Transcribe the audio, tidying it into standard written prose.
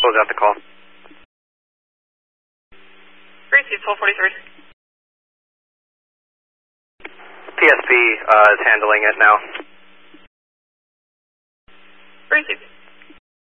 Close out the call. Received, 1243. PSP is handling it now. Received.